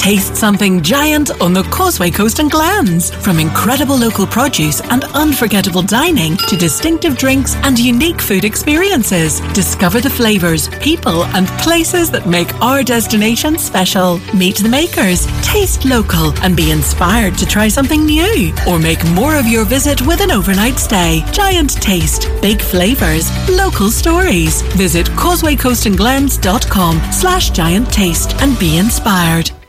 Taste something giant on the Causeway Coast and Glens. From incredible local produce and unforgettable dining to distinctive drinks and unique food experiences. Discover the flavours, people and places that make our destination special. Meet the makers, taste local and be inspired to try something new. Or make more of your visit with an overnight stay. Giant Taste. Big flavours. Local stories. Visit causewaycoastandglens.com/giant taste and be inspired.